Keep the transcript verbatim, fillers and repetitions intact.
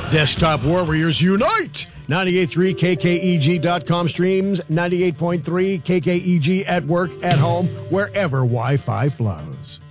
Desktop warriors unite! ninety-eight point three K K E G dot com streams ninety-eight point three K K E G at work, at home, wherever Wi-Fi flows.